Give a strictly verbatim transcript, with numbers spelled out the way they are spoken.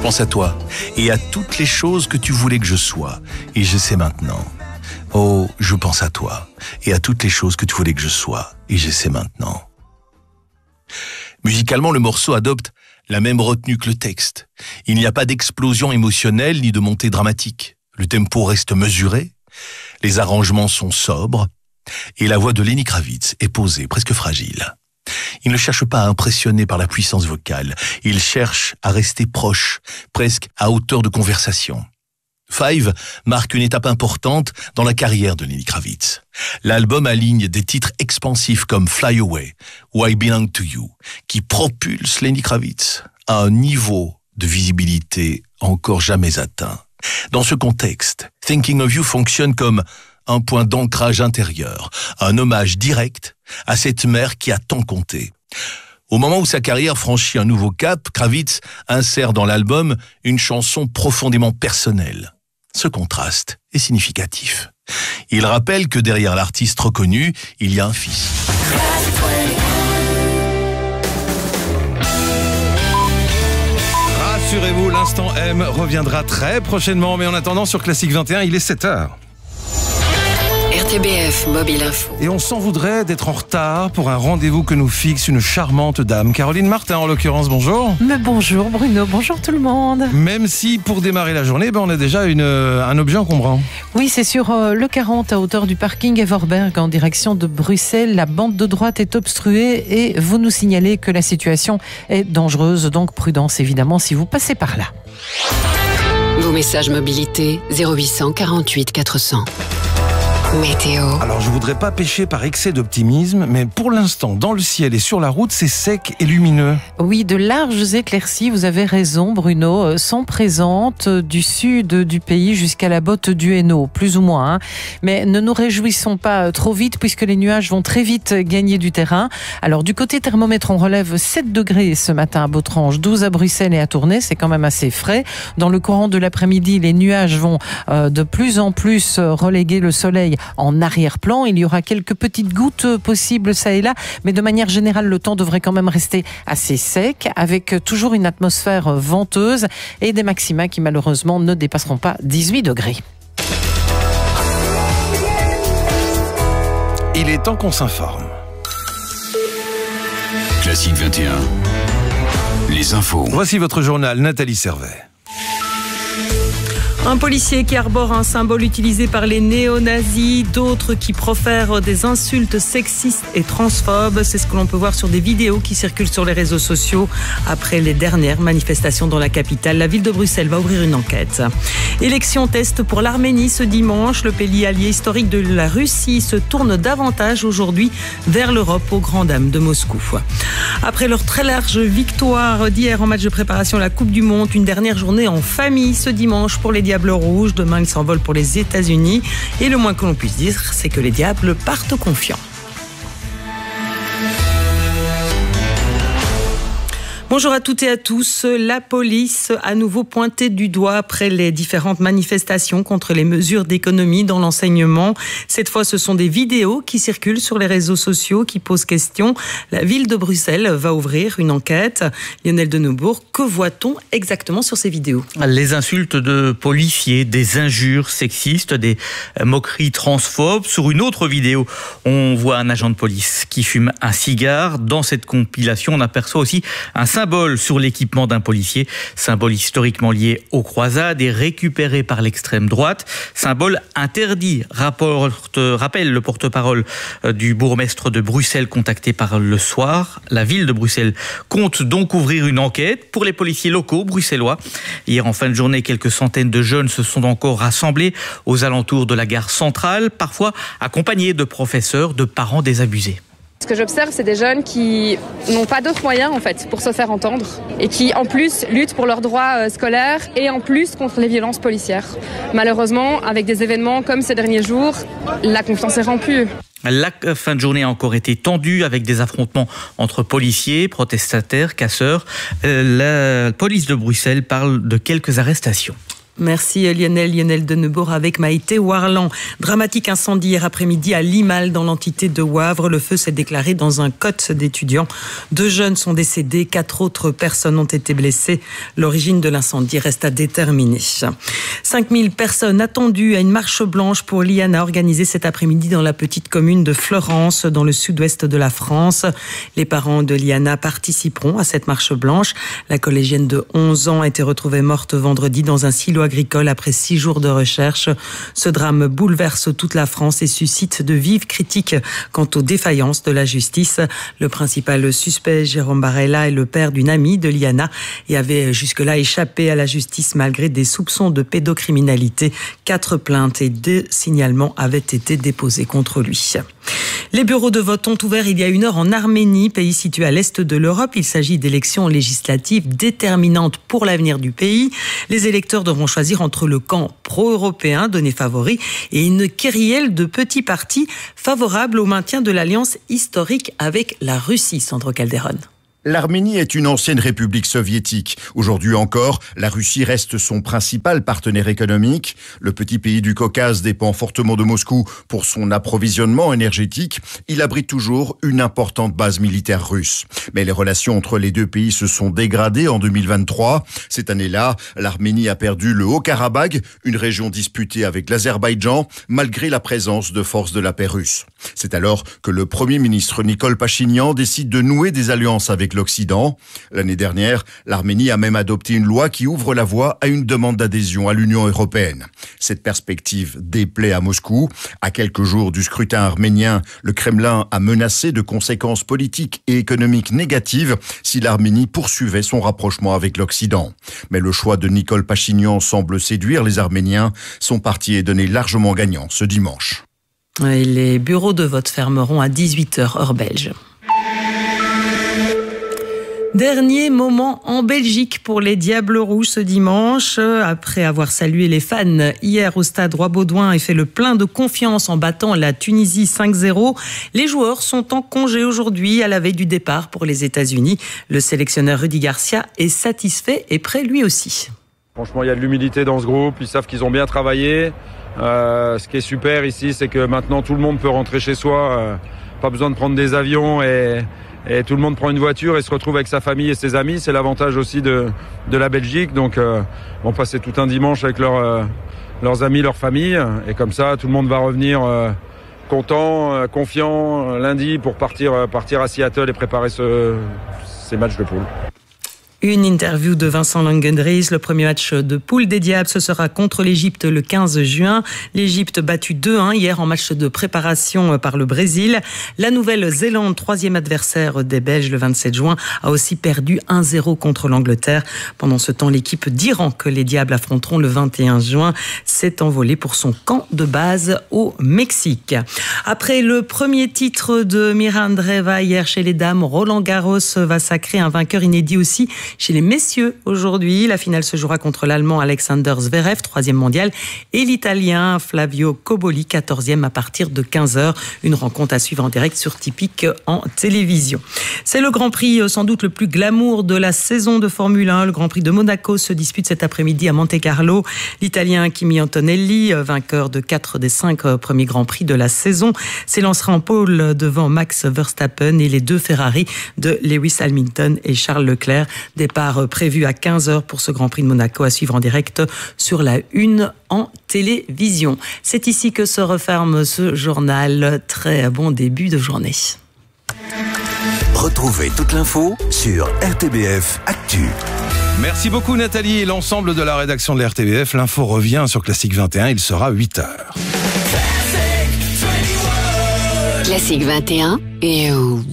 pense à toi et à toutes les choses que tu voulais que je sois, et je sais maintenant. Oh, je pense à toi et à toutes les choses que tu voulais que je sois, et je sais maintenant. Musicalement, le morceau adopte la même retenue que le texte. Il n'y a pas d'explosion émotionnelle ni de montée dramatique. Le tempo reste mesuré, les arrangements sont sobres, et la voix de Lenny Kravitz est posée, presque fragile. Il ne cherche pas à impressionner par la puissance vocale, il cherche à rester proche, presque à hauteur de conversation. Five marque une étape importante dans la carrière de Lenny Kravitz. L'album aligne des titres expansifs comme Fly Away ou I Belong to You, qui propulsent Lenny Kravitz à un niveau de visibilité encore jamais atteint. Dans ce contexte, Thinking of You fonctionne comme un point d'ancrage intérieur, un hommage direct à cette mère qui a tant compté. Au moment où sa carrière franchit un nouveau cap, Kravitz insère dans l'album une chanson profondément personnelle. Ce contraste est significatif. Il rappelle que derrière l'artiste reconnu, il y a un fils. Rassurez-vous, l'instant M reviendra très prochainement, mais en attendant sur Classique vingt et un, il est sept heures. R T B F Mobile Info. Et on s'en voudrait d'être en retard pour un rendez-vous que nous fixe une charmante dame. Caroline Martin, en l'occurrence, bonjour. Mais bonjour Bruno, bonjour tout le monde. Même si pour démarrer la journée, ben on a déjà une, un objet encombrant. Oui, c'est sur euh, le quarante à hauteur du parking Everberg en direction de Bruxelles. La bande de droite est obstruée et vous nous signalez que la situation est dangereuse. Donc prudence évidemment si vous passez par là. Vos messages mobilité zéro huit cent quarante-huit quatre cents. Météo. Alors je voudrais pas pécher par excès d'optimisme, mais pour l'instant, dans le ciel et sur la route, c'est sec et lumineux. Oui, de larges éclaircies, vous avez raison Bruno, sont présentes du sud du pays jusqu'à la botte du Hainaut, plus ou moins. Hein. Mais ne nous réjouissons pas trop vite puisque les nuages vont très vite gagner du terrain. Alors du côté thermomètre, on relève sept degrés ce matin à Bautrange, douze à Bruxelles et à Tournai, c'est quand même assez frais. Dans le courant de l'après-midi, les nuages vont euh, de plus en plus reléguer le soleil en arrière-plan. Il y aura quelques petites gouttes possibles ça et là, mais de manière générale, le temps devrait quand même rester assez sec, avec toujours une atmosphère venteuse et des maxima qui malheureusement ne dépasseront pas dix-huit degrés. Il est temps qu'on s'informe. Classique vingt et un, les infos. Voici votre journal, Nathalie Servet. Un policier qui arbore un symbole utilisé par les néo-nazis, d'autres qui profèrent des insultes sexistes et transphobes. C'est ce que l'on peut voir sur des vidéos qui circulent sur les réseaux sociaux après les dernières manifestations dans la capitale. La ville de Bruxelles va ouvrir une enquête. Élection test pour l'Arménie ce dimanche. Le pays allié historique de la Russie se tourne davantage aujourd'hui vers l'Europe aux grandes dames de Moscou. Après leur très large victoire d'hier en match de préparation à la Coupe du Monde, une dernière journée en famille ce dimanche pour les Diables Rouges. Demain, ils s'envolent pour les États-Unis. Et le moins que l'on puisse dire, c'est que les Diables partent confiants. Bonjour à toutes et à tous. La police à nouveau pointée du doigt après les différentes manifestations contre les mesures d'économie dans l'enseignement. Cette fois, ce sont des vidéos qui circulent sur les réseaux sociaux qui posent question. La ville de Bruxelles va ouvrir une enquête. Lionel de Neubourg, que voit-on exactement sur ces vidéos ? Les insultes de policiers, des injures sexistes, des moqueries transphobes. Sur une autre vidéo, on voit un agent de police qui fume un cigare. Dans cette compilation, on aperçoit aussi un symbole sur l'équipement d'un policier, symbole historiquement lié aux croisades et récupéré par l'extrême droite, symbole interdit, rapporte, rappelle le porte-parole du bourgmestre de Bruxelles contacté par Le Soir. La ville de Bruxelles compte donc ouvrir une enquête pour les policiers locaux bruxellois. Hier en fin de journée, quelques centaines de jeunes se sont encore rassemblés aux alentours de la gare centrale, parfois accompagnés de professeurs, de parents désabusés. Ce que j'observe, c'est des jeunes qui n'ont pas d'autres moyens en fait pour se faire entendre et qui en plus luttent pour leurs droits scolaires et en plus contre les violences policières. Malheureusement, avec des événements comme ces derniers jours, la confiance est rompue. La fin de journée a encore été tendue avec des affrontements entre policiers, protestataires, casseurs. La police de Bruxelles parle de quelques arrestations. Merci Lionel, Lionel Denebourg avec Maïté Warland. Dramatique incendie hier après-midi à Limal dans l'entité de Wavre. Le feu s'est déclaré dans un cote d'étudiants. Deux jeunes sont décédés, quatre autres personnes ont été blessées. L'origine de l'incendie reste à déterminer. cinq mille personnes attendues à une marche blanche pour Liana organisée cet après-midi dans la petite commune de Florence dans le sud-ouest de la France. Les parents de Liana participeront à cette marche blanche. La collégienne de onze ans a été retrouvée morte vendredi dans un silo agricole après six jours de recherche. Ce drame bouleverse toute la France et suscite de vives critiques quant aux défaillances de la justice. Le principal suspect, Jérôme Barella, est le père d'une amie de Liana et avait jusque-là échappé à la justice malgré des soupçons de pédocriminalité. Quatre plaintes et deux signalements avaient été déposés contre lui. Les bureaux de vote ont ouvert il y a une heure en Arménie, pays situé à l'est de l'Europe. Il s'agit d'élections législatives déterminantes pour l'avenir du pays. Les électeurs devront choisir entre le camp pro-européen donné favori et une kyrielle de petits partis favorables au maintien de l'alliance historique avec la Russie. Sandro Calderon. L'Arménie est une ancienne république soviétique. Aujourd'hui encore, la Russie reste son principal partenaire économique. Le petit pays du Caucase dépend fortement de Moscou pour son approvisionnement énergétique. Il abrite toujours une importante base militaire russe. Mais les relations entre les deux pays se sont dégradées en deux mille vingt-trois. Cette année-là, l'Arménie a perdu le Haut-Karabagh, une région disputée avec l'Azerbaïdjan, malgré la présence de forces de la paix russes. C'est alors que le Premier ministre Nikol Pachinian décide de nouer des alliances avec l'Occident. L'année dernière, l'Arménie a même adopté une loi qui ouvre la voie à une demande d'adhésion à l'Union européenne. Cette perspective déplaît à Moscou. À quelques jours du scrutin arménien, le Kremlin a menacé de conséquences politiques et économiques négatives si l'Arménie poursuivait son rapprochement avec l'Occident. Mais le choix de Nikol Pachinian semble séduire les Arméniens. Son parti est donné largement gagnant ce dimanche. Et les bureaux de vote fermeront à dix-huit heures heure belge. Dernier moment en Belgique pour les Diables Rouges ce dimanche. Après avoir salué les fans hier au stade Roi-Baudouin et fait le plein de confiance en battant la Tunisie cinq zéro, les joueurs sont en congé aujourd'hui à la veille du départ pour les États-Unis. Le sélectionneur Rudy Garcia est satisfait et prêt lui aussi. Franchement, il y a de l'humilité dans ce groupe. Ils savent qu'ils ont bien travaillé. Euh, ce qui est super ici, c'est que maintenant tout le monde peut rentrer chez soi. Euh, pas besoin de prendre des avions et... Et tout le monde prend une voiture et se retrouve avec sa famille et ses amis. C'est l'avantage aussi de, de la Belgique. Donc, euh, on passait tout un dimanche avec leur, euh, leurs amis, leur famille. Et comme ça, tout le monde va revenir euh, content, euh, confiant euh, lundi pour partir, euh, partir à Seattle et préparer ce, ces matchs de poule. Une interview de Vincent Langendries. Le premier match de poule des Diables, ce sera contre l'Égypte le quinze juin. L'Égypte battue deux un hier en match de préparation par le Brésil. La Nouvelle-Zélande, troisième adversaire des Belges le vingt-sept juin, a aussi perdu un zéro contre l'Angleterre. Pendant ce temps, l'équipe d'Iran que les Diables affronteront le vingt et un juin s'est envolée pour son camp de base au Mexique. Après le premier titre de Mira Andreeva hier chez les dames, Roland Garros va sacrer un vainqueur inédit aussi chez les messieurs aujourd'hui. La finale se jouera contre l'Allemand Alexander Zverev, troisième mondial, et l'Italien Flavio Cobolli, quatorzième à partir de quinze heures. Une rencontre à suivre en direct sur Tipic en télévision. C'est le Grand Prix sans doute le plus glamour de la saison de Formule un. Le Grand Prix de Monaco se dispute cet après-midi à Monte-Carlo. L'Italien Kimi Antonelli, vainqueur de quatre des cinq premiers Grands Prix de la saison, s'élancera en pôle devant Max Verstappen et les deux Ferrari de Lewis Hamilton et Charles Leclerc. Départ prévu à quinze heures pour ce Grand Prix de Monaco à suivre en direct sur la une en télévision. C'est ici que se referme ce journal. Très bon début de journée. Retrouvez toute l'info sur R T B F Actu. Merci beaucoup Nathalie et l'ensemble de la rédaction de la R T B F. L'info revient sur Classique vingt et un, il sera huit heures. Classique vingt et un et... Euh...